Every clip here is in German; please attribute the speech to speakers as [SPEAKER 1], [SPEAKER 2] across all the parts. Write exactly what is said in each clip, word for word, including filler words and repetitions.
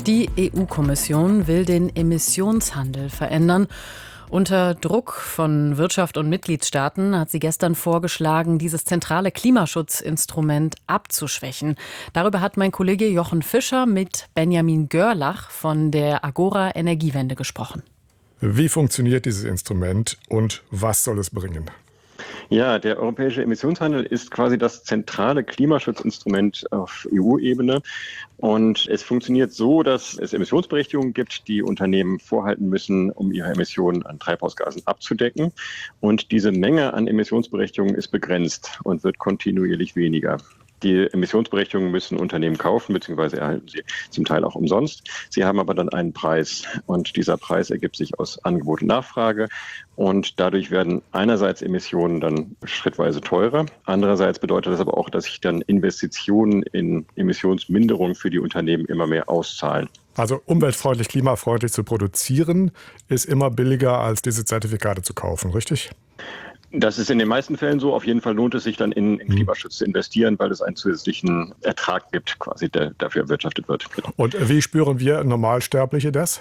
[SPEAKER 1] Die E U-Kommission will den Emissionshandel verändern. Unter Druck von Wirtschaft und Mitgliedstaaten hat sie gestern vorgeschlagen, dieses zentrale Klimaschutzinstrument abzuschwächen. Darüber hat mein Kollege Jochen Fischer mit Benjamin Görlach von der Agora Energiewende gesprochen.
[SPEAKER 2] Wie funktioniert dieses Instrument und was soll es bringen?
[SPEAKER 3] Ja, der europäische Emissionshandel ist quasi das zentrale Klimaschutzinstrument auf E U-Ebene. Und es funktioniert so, dass es Emissionsberechtigungen gibt, die Unternehmen vorhalten müssen, um ihre Emissionen an Treibhausgasen abzudecken. Und diese Menge an Emissionsberechtigungen ist begrenzt und wird kontinuierlich weniger. Die Emissionsberechtigungen müssen Unternehmen kaufen, beziehungsweise erhalten sie zum Teil auch umsonst. Sie haben aber dann einen Preis und dieser Preis ergibt sich aus Angebot und Nachfrage und dadurch werden einerseits Emissionen dann schrittweise teurer. Andererseits bedeutet das aber auch, dass sich dann Investitionen in Emissionsminderung für die Unternehmen immer mehr auszahlen.
[SPEAKER 2] Also umweltfreundlich, klimafreundlich zu produzieren, ist immer billiger als diese Zertifikate zu kaufen, richtig?
[SPEAKER 3] Das ist in den meisten Fällen so. Auf jeden Fall lohnt es sich dann in, in Klimaschutz zu investieren, weil es einen zusätzlichen Ertrag gibt, quasi der dafür erwirtschaftet wird.
[SPEAKER 2] Und wie spüren wir Normalsterbliche das?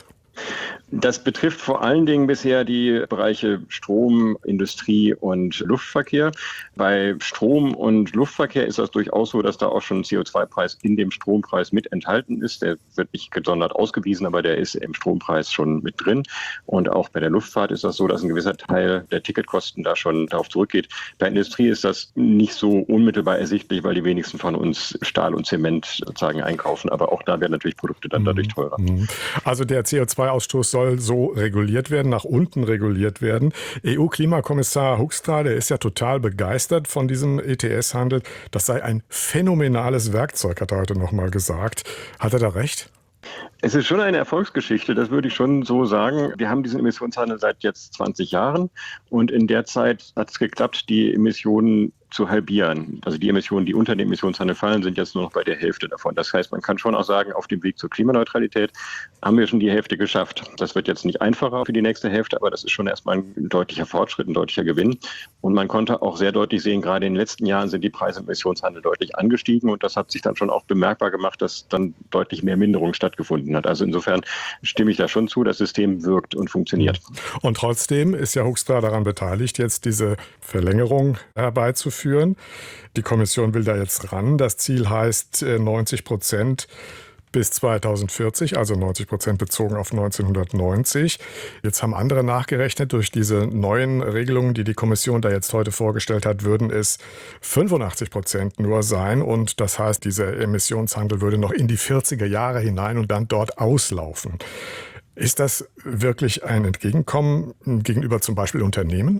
[SPEAKER 3] Das betrifft vor allen Dingen bisher die Bereiche Strom, Industrie und Luftverkehr. Bei Strom und Luftverkehr ist das durchaus so, dass da auch schon ein C O zwei Preis in dem Strompreis mit enthalten ist. Der wird nicht gesondert ausgewiesen, aber der ist im Strompreis schon mit drin. Und auch bei der Luftfahrt ist das so, dass ein gewisser Teil der Ticketkosten da schon darauf zurückgeht. Bei Industrie ist das nicht so unmittelbar ersichtlich, weil die wenigsten von uns Stahl und Zement sozusagen einkaufen. Aber auch da werden natürlich Produkte dann dadurch teurer.
[SPEAKER 2] Also der C O zwei Ausstoß soll so reguliert werden, nach unten reguliert werden. E U-Klimakommissar Hoekstra, der ist ja total begeistert von diesem E T S-Handel. Das sei ein phänomenales Werkzeug, hat er heute noch mal gesagt. Hat er da recht?
[SPEAKER 3] Es ist schon eine Erfolgsgeschichte, das würde ich schon so sagen. Wir haben diesen Emissionshandel seit jetzt zwanzig Jahren und in der Zeit hat es geklappt, die Emissionen zu halbieren. Also die Emissionen, die unter dem Emissionshandel fallen, sind jetzt nur noch bei der Hälfte davon. Das heißt, man kann schon auch sagen, auf dem Weg zur Klimaneutralität haben wir schon die Hälfte geschafft. Das wird jetzt nicht einfacher für die nächste Hälfte, aber das ist schon erstmal ein deutlicher Fortschritt, ein deutlicher Gewinn. Und man konnte auch sehr deutlich sehen, gerade in den letzten Jahren sind die Preise im Emissionshandel deutlich angestiegen und das hat sich dann schon auch bemerkbar gemacht, dass dann deutlich mehr Minderung stattgefunden hat. Also insofern stimme ich da schon zu, das System wirkt und funktioniert.
[SPEAKER 2] Und trotzdem ist ja Hoekstra daran beteiligt, jetzt diese Verlängerung herbeizuführen. Die Kommission will da jetzt ran. Das Ziel heißt neunzig Prozent bis zweitausendvierzig, also neunzig Prozent bezogen auf neunzehnhundertneunzig. Jetzt haben andere nachgerechnet, durch diese neuen Regelungen, die die Kommission da jetzt heute vorgestellt hat, würden es fünfundachtzig Prozent nur sein. Und das heißt, dieser Emissionshandel würde noch in die vierziger Jahre hinein und dann dort auslaufen. Ist das wirklich ein Entgegenkommen gegenüber zum Beispiel Unternehmen?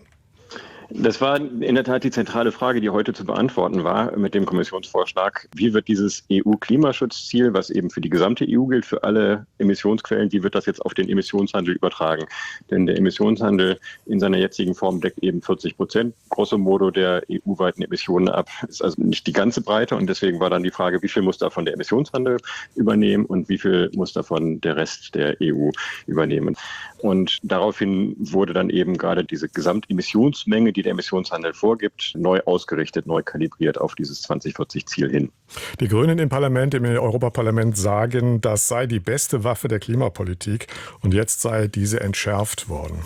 [SPEAKER 3] Das war in der Tat die zentrale Frage, die heute zu beantworten war mit dem Kommissionsvorschlag. Wie wird dieses E U-Klimaschutzziel, was eben für die gesamte E U gilt, für alle Emissionsquellen, wie wird das jetzt auf den Emissionshandel übertragen? Denn der Emissionshandel in seiner jetzigen Form deckt eben vierzig Prozent grosso modo der E U-weiten Emissionen ab. Ist also nicht die ganze Breite und deswegen war dann die Frage, wie viel muss davon der Emissionshandel übernehmen und wie viel muss davon der Rest der E U übernehmen? Und daraufhin wurde dann eben gerade diese Gesamtemissionsmenge, die der Emissionshandel vorgibt, neu ausgerichtet, neu kalibriert auf dieses zwanzig vierzig Ziel hin.
[SPEAKER 2] Die Grünen im Parlament, im Europaparlament sagen, das sei die beste Waffe der Klimapolitik und jetzt sei diese entschärft worden.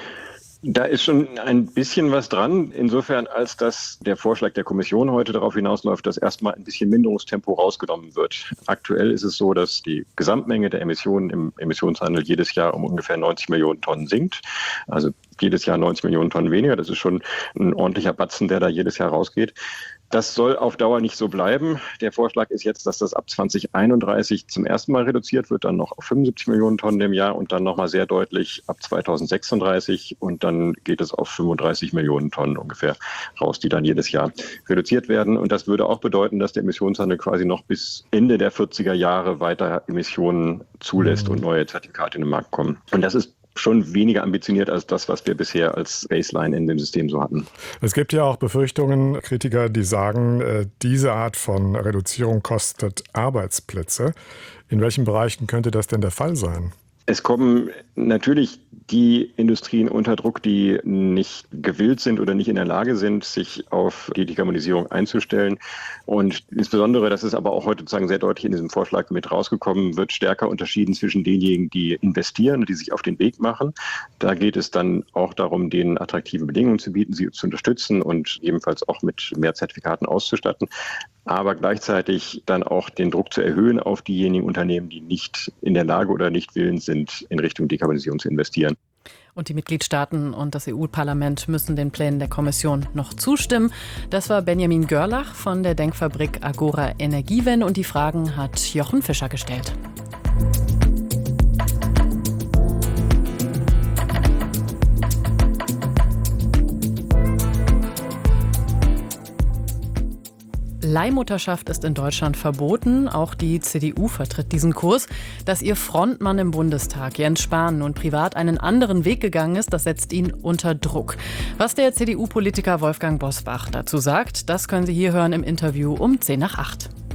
[SPEAKER 3] Da ist schon ein bisschen was dran, insofern als dass der Vorschlag der Kommission heute darauf hinausläuft, dass erstmal ein bisschen Minderungstempo rausgenommen wird. Aktuell ist es so, dass die Gesamtmenge der Emissionen im Emissionshandel jedes Jahr um ungefähr neunzig Millionen Tonnen sinkt. Also jedes Jahr neunzig Millionen Tonnen weniger. Das ist schon ein ordentlicher Batzen, der da jedes Jahr rausgeht. Das soll auf Dauer nicht so bleiben. Der Vorschlag ist jetzt, dass das ab zweitausendeinunddreißig zum ersten Mal reduziert wird, dann noch auf fünfundsiebzig Millionen Tonnen im Jahr und dann nochmal sehr deutlich ab zweitausendsechsunddreißig und dann geht es auf fünfunddreißig Millionen Tonnen ungefähr raus, die dann jedes Jahr reduziert werden. Und das würde auch bedeuten, dass der Emissionshandel quasi noch bis Ende der vierziger Jahre weiter Emissionen zulässt und neue Zertifikate in den Markt kommen. Und das ist schon weniger ambitioniert als das, was wir bisher als Baseline in dem System so hatten.
[SPEAKER 2] Es gibt ja auch Befürchtungen, Kritiker, die sagen, diese Art von Reduzierung kostet Arbeitsplätze. In welchen Bereichen könnte das denn der Fall sein?
[SPEAKER 3] Es kommen natürlich die Industrien unter Druck, die nicht gewillt sind oder nicht in der Lage sind, sich auf die Dekarbonisierung einzustellen. Und insbesondere, das ist aber auch heute sozusagen sehr deutlich in diesem Vorschlag mit rausgekommen, wird stärker unterschieden zwischen denjenigen, die investieren und die sich auf den Weg machen. Da geht es dann auch darum, denen attraktive Bedingungen zu bieten, sie zu unterstützen und ebenfalls auch mit mehr Zertifikaten auszustatten. Aber gleichzeitig dann auch den Druck zu erhöhen auf diejenigen Unternehmen, die nicht in der Lage oder nicht willens sind, in Richtung Dekarbonisierung zu investieren.
[SPEAKER 1] Und die Mitgliedstaaten und das E U-Parlament müssen den Plänen der Kommission noch zustimmen. Das war Benjamin Görlach von der Denkfabrik Agora Energiewende und die Fragen hat Jochen Fischer gestellt. Leihmutterschaft ist in Deutschland verboten. Auch die C D U vertritt diesen Kurs. Dass ihr Frontmann im Bundestag, Jens Spahn, nun privat einen anderen Weg gegangen ist, das setzt ihn unter Druck. Was der C D U-Politiker Wolfgang Bosbach dazu sagt, das können Sie hier hören im Interview um zehn nach acht.